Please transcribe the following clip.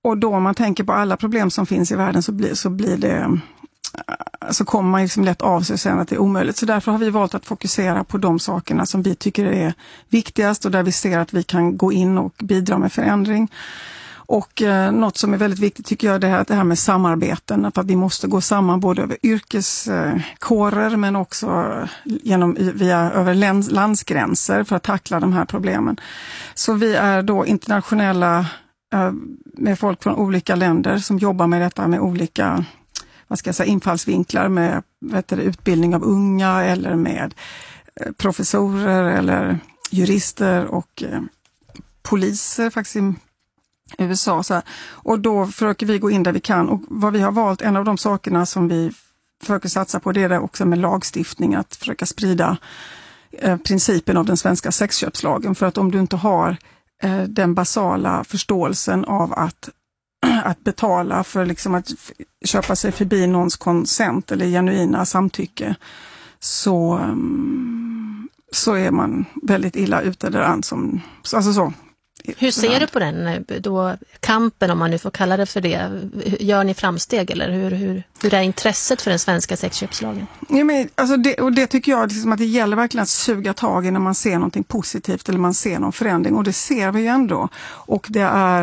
Och då om man tänker på alla problem som finns i världen så kommer man liksom lätt av sig sen att det är omöjligt. Så därför har vi valt att fokusera på de sakerna som vi tycker är viktigast och där vi ser att vi kan gå in och bidra med förändring. Och något som är väldigt viktigt tycker jag är det här med samarbeten, för att vi måste gå samman både över yrkeskårer men också över landsgränser för att tackla de här problemen. Så vi är då internationella med folk från olika länder som jobbar med detta med olika infallsvinklar med utbildning av unga eller med professorer eller jurister och poliser faktiskt i USA. Så här. Och då försöker vi gå in där vi kan, och vad vi har valt, en av de sakerna som vi försöker satsa på, det är det också med lagstiftning, att försöka sprida principen av den svenska sexköpslagen, för att om du inte har den basala förståelsen av att betala för liksom att köpa sig förbi någons konsent eller genuina samtycke, så är man väldigt illa ute där. Alltså så. Hur ser du på den då, kampen, om man nu får kalla det för det? Gör ni framsteg, eller hur är intresset för den svenska sexköpslagen? Ja, men, alltså det tycker jag liksom att det gäller verkligen att suga tag i när man ser någonting positivt eller man ser någon förändring, och det ser vi ju ändå. Och det är